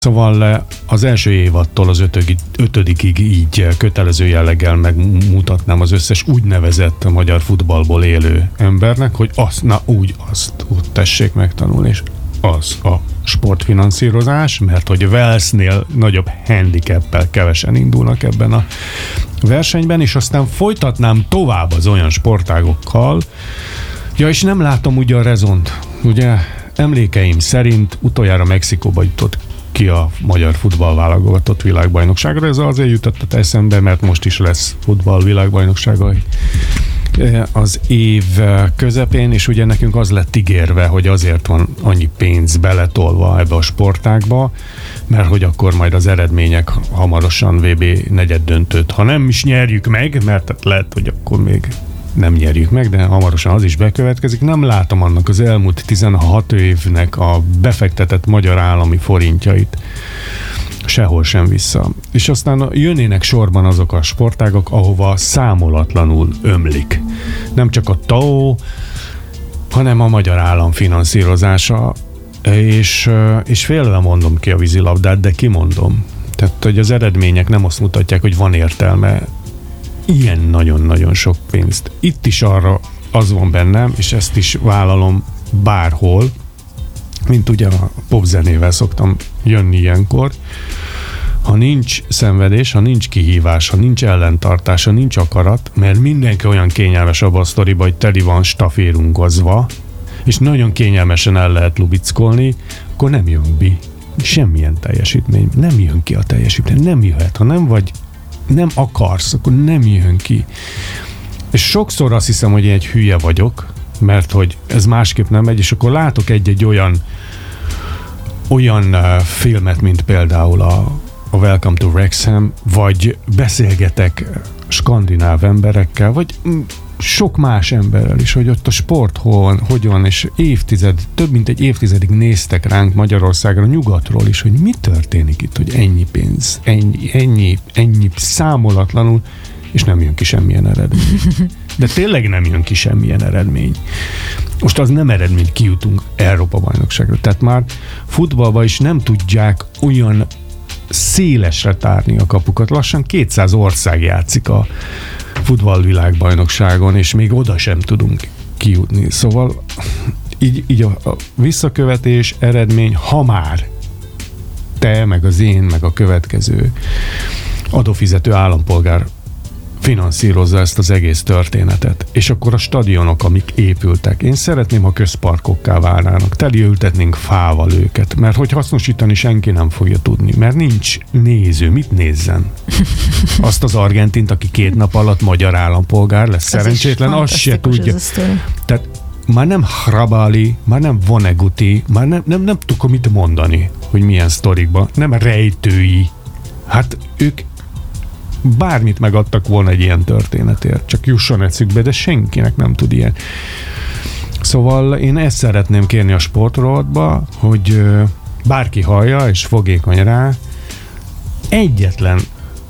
Szóval az első évadtól az ötödikig így kötelező jelleggel megmutatnám az összes úgynevezett magyar futballból élő embernek, hogy azt tessék megtanulni, és az a sportfinanszírozás, mert hogy Walesnél nagyobb handicappel kevesen indulnak ebben a versenyben, és aztán folytatnám tovább az olyan sportágokkal. Ja, és nem látom ugye a rezont. Ugye emlékeim szerint utoljára Mexikóba jutott ki a magyar futballválogatott világbajnokságra. Ez azért jutott eszembe, mert most is lesz futball világbajnoksága az év közepén, és ugye nekünk az lett ígérve, hogy azért van annyi pénz beletolva ebbe a sportágba, mert hogy akkor majd az eredmények hamarosan VB negyeddöntőt, ha nem is nyerjük meg, mert lehet, hogy akkor még nem nyerjük meg, de hamarosan az is bekövetkezik. Nem látom annak az elmúlt 16 évnek a befektetett magyar állami forintjait sehol sem vissza. És aztán jönnének sorban azok a sportágok, ahova számolatlanul ömlik. Nem csak a TAO, hanem a magyar állam finanszírozása, és félve mondom ki a vízilabdát, de kimondom. Tehát, hogy az eredmények nem azt mutatják, hogy van értelme ilyen nagyon-nagyon sok pénzt. Itt is arra az van bennem, és ezt is vállalom bárhol, mint ugye a popzenével szoktam jönni ilyenkor, ha nincs szenvedés, ha nincs kihívás, ha nincs ellentartás, ha nincs akarat, mert mindenki olyan kényelmes abban a sztoriban, hogy teli van staférungozva, és nagyon kényelmesen el lehet lubickolni, akkor nem jön ki semmilyen teljesítmény. Nem jön ki a teljesítmény, nem jöhet. Ha nem akarsz, akkor nem jön ki. És sokszor azt hiszem, hogy én egy hülye vagyok, mert hogy ez másképp nem megy, és akkor látok egy olyan filmet, mint például a Welcome to Wrexham, vagy beszélgetek skandináv emberekkel, vagy sok más emberrel is, hogy ott a sport hogyan, és több mint egy évtizedig néztek ránk Magyarországra, nyugatról is, hogy mi történik itt, hogy ennyi pénz, ennyi számolatlanul, és nem jön ki semmilyen eredmény. De tényleg nem jön ki semmilyen eredmény. Most az nem eredmény, kijutunk Európa-bajnokságra. Tehát már futballban is nem tudják olyan szélesre tárni a kapukat. Lassan 200 ország játszik a futballvilágbajnokságon, és még oda sem tudunk kijutni. Szóval így a visszakövetés, eredmény, ha már te, meg az én, meg a következő adófizető állampolgár finanszírozza ezt az egész történetet. És akkor a stadionok, amik épültek, én szeretném, ha közparkokká válnának, teliültetnénk fával őket, mert hogy hasznosítani senki nem fogja tudni, mert nincs néző, mit nézzen? Azt az Argentint, aki 2 nap alatt magyar állampolgár lesz, szerencsétlen, azt se tudja. Tehát már nem Hrabali, már nem Vonneguti, már nem tudok mit mondani, hogy milyen sztorikban, nem rejtői. Hát ők bármit megadtak volna egy ilyen történetért, csak jusson eszükbe, de senkinek nem tud ilyen. Szóval én ezt szeretném kérni a sportrovatba, hogy bárki hallja és fogékony rá, egyetlen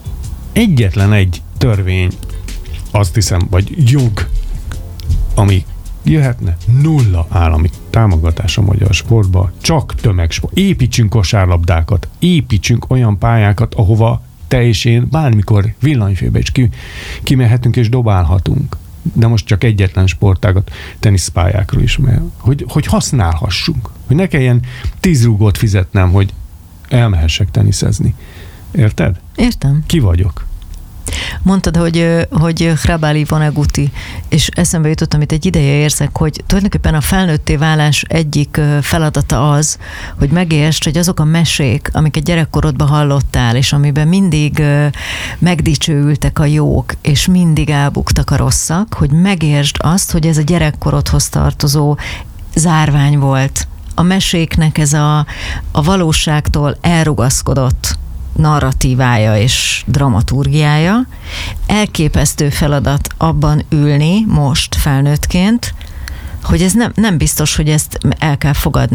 egy törvény, azt hiszem, vagy jog, ami jöhetne, 0 állami támogatás a magyar sportba, csak tömegsport. Építsünk kosárlabdákat, építsünk olyan pályákat, ahova te és én bármikor villanyfébe is kimehetünk és dobálhatunk. De most csak egyetlen sportágat, teniszpályákról is, mert hogy használhassunk. Hogy ne kelljen 10 rúgót fizetnem, hogy elmehessek teniszezni. Érted? Értem. Ki vagyok? Mondtad, hogy Hrabali, Vonneguti, és eszembe jutott, amit egy ideje érzek, hogy tulajdonképpen a felnőtté válás egyik feladata az, hogy megértsd, hogy azok a mesék, amiket gyerekkorodban hallottál, és amiben mindig megdicsőültek a jók, és mindig elbuktak a rosszak, hogy megértsd azt, hogy ez a gyerekkorodhoz tartozó zárvány volt. A meséknek ez a valóságtól elrugaszkodott narratívája és dramaturgiája. Elképesztő feladat abban ülni most felnőttként, hogy ez nem biztos, hogy ezt el kell fogadni.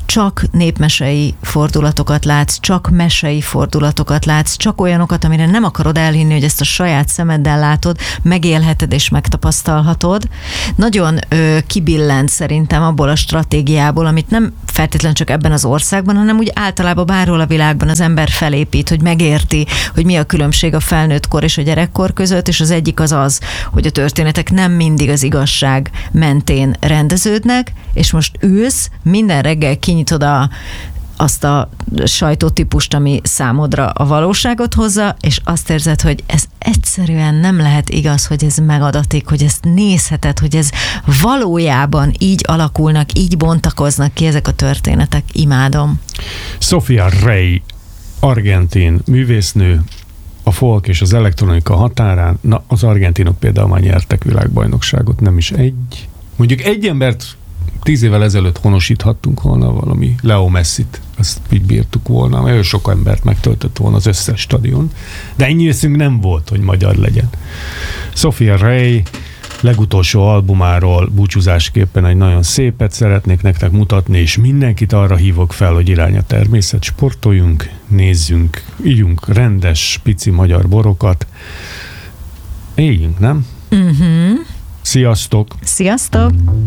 csak népmesei fordulatokat látsz, csak mesei fordulatokat látsz, csak olyanokat, amire nem akarod elhinni, hogy ezt a saját szemeddel látod, megélheted és megtapasztalhatod. Nagyon kibillent szerintem abból a stratégiából, amit nem feltétlenül csak ebben az országban, hanem úgy általában bárhol a világban az ember felépít, hogy megérti, hogy mi a különbség a felnőttkor és a gyerekkor között, és az egyik az, hogy a történetek nem mindig az igazság mentén rendeződnek, és most ülsz, minden reggel kinyitod azt a sajtótípust, ami számodra a valóságot hozza, és azt érzed, hogy ez egyszerűen nem lehet igaz, hogy ez megadatik, hogy ezt nézheted, hogy ez valójában így alakulnak, így bontakoznak ki ezek a történetek. Imádom. Sofia Rey, argentin művésznő, a folk és az elektronika határán. Na, az argentinok például már nyertek világbajnokságot, nem is egy. Mondjuk egy embert 10 évvel ezelőtt honosíthattunk volna, valami Leo Messit, azt így bírtuk volna, mert sok embert megtöltött volna az összes stadion, de ennyi eszünk nem volt, hogy magyar legyen. Sofia Rey legutolsó albumáról búcsúzásképpen egy nagyon szépet szeretnék nektek mutatni, és mindenkit arra hívok fel, hogy irány a természet, sportoljunk, nézzünk, ígyunk rendes, pici magyar borokat, éljünk, nem? Mhm. Sziasztok! Sziasztok!